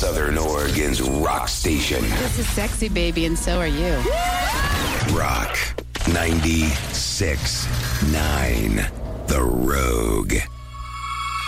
Southern Oregon's rock station. This is Sexy Baby, and so are you. Rock 96.9. The Rogue.